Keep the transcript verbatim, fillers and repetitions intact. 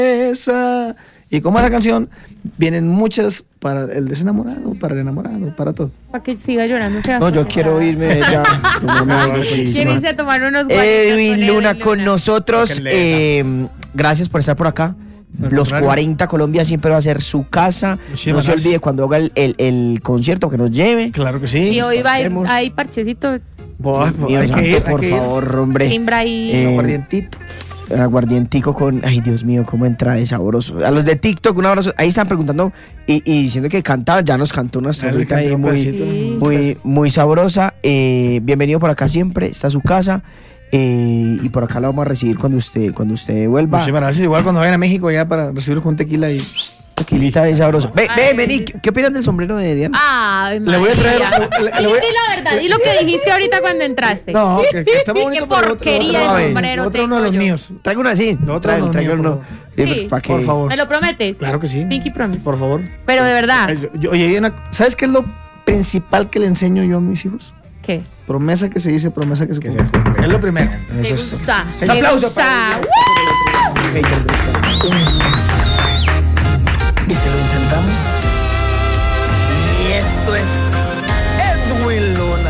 esa. Y como esa canción, vienen muchas para el desenamorado, para el enamorado, para todo. Para que siga llorando. Se va No, a yo poner quiero brava. irme ya. Quiero irse a tomar unos guaritos Edwin con Luna Edwin con Luna. nosotros. Eh, gracias por estar por acá. Al Los contrario. cuarenta Colombia siempre va a ser su casa. Muchísimas No se gracias. olvide cuando haga el, el, el concierto que nos lleve. Claro que sí. Y hoy va a ir, Hacemos- hay parchecito, Boy, boy, Dios hay santo, que ir, hay por que ir. favor, hombre. timbra y... Eh, Aguardientito. Aguardientico con... Ay, Dios mío, cómo entra de sabroso. A los de TikTok, un abrazo. Ahí están preguntando y, y diciendo que canta, ya nos cantó una Ya le estrofita canté ahí un muy, pedacito. Sí. muy, muy sabrosa. Eh, bienvenido por acá siempre, está su casa. Eh, y por acá la vamos a recibir cuando usted, cuando usted vuelva. Muchísimas gracias. Igual cuando vayan a México ya para recibir con tequila y... Tequilita y sabroso. Ve, Ay. ve, vení, ¿qué qué opinas del sombrero de Diana? Ay, Le voy a traer- María. le- le Di- voy a- di la verdad, y lo que dijiste ahorita cuando entraste. No, que, que está muy Qué bonito. pero otro- porquería otro- de sombrero Otro uno de tengo los yo. míos. Traigo una así. Lo otro Traigo, no, traigo mío, uno. por Eh, Sí. ¿pa' qué? Por favor. ¿Me lo prometes? Claro que sí. Pinky promise. Por favor. Pero de verdad, Ay, yo- yo- Oye, hay una- ¿sabes qué es lo principal que le enseño yo a mis hijos? ¿qué? Promesa que se dice, promesa que se cumple. Es lo primero. ¿Te gusta? Un ¿Te aplauso gusta? para-